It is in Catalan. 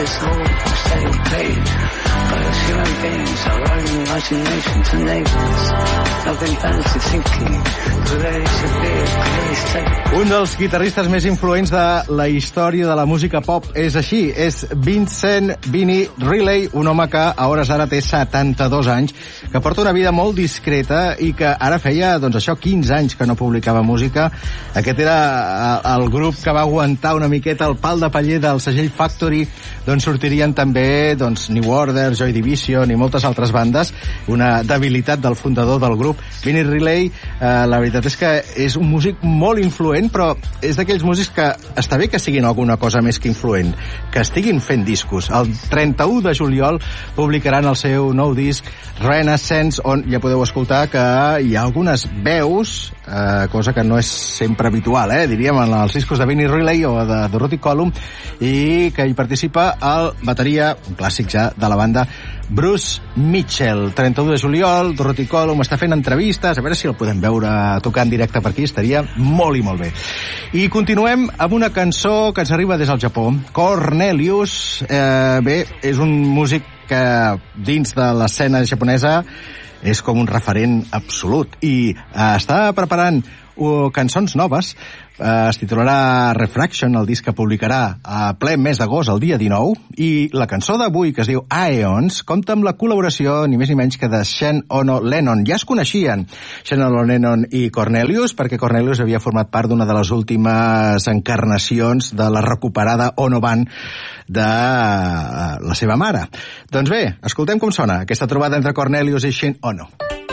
this whole steady page. But as human beings, our own imaginations enable us. Nothing fancy thinking, the way it should be, clearly stated. Un dels guitarristes més influents de la història de la música pop és així, és Vincent Vinnie Riley, un home que a hores d'ara té 72 anys, que porta una vida molt discreta i que ara feia, doncs això, 15 anys que no publicava música. Aquest era el grup que va aguantar una miqueta el pal de paller del segell Factory, d'on sortirien també New Order, Joy Division i moltes altres bandes. Una debilitat del fundador del grup. Vinnie Riley, la veritat és que és un músic molt influent, però és d'aquells músics que està bé que siguin alguna cosa més que influent, que estiguin fent discos. El 31 de juliol publicaran el seu nou disc Renaissance, on ja podeu escoltar que hi ha algunes veus, cosa que no és sempre habitual, diríem, en els discos de Vinnie Riley o de Dorothy Colum, i que hi participa el bateria, un clàssic ja de la banda, Bruce Mitchell. 31 de juliol, Dorothy Colum està fent entrevistes, a veure si el podem veure tocar en directe per aquí, estaria molt i molt bé. I continuem amb una cançó que ens arriba des del Japó. Cornelius, bé, és un músic que dins de l'escena japonesa és com un referent absolut i està preparant cançons noves. Es titularà Refraction, el disc que publicarà a ple mes d'agost, el dia 19, i la cançó d'avui, que es diu Aeons, compta amb la col·laboració ni més ni menys que de Sean Ono Lennon. Ja es coneixien Sean Ono Lennon i Cornelius, perquè Cornelius havia format part d'una de les últimes encarnacions de la recuperada Ono Band de la seva mare. Doncs bé, escoltem com sona aquesta trobada entre Cornelius i Sean Ono.